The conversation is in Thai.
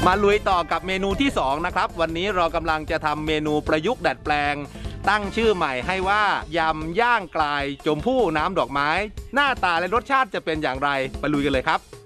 มาลุยต่อกับเมนูที่2นะครับวันนี้เรากำลังจะทำเมนูประยุกต์ดัดแปลงตั้งชื่อใหม่ให้ว่ายำย่างกลายชมพู่น้ำดอกไม้หน้าตาและรสชาติจะเป็นอย่างไรไปลุยกันเลยครับ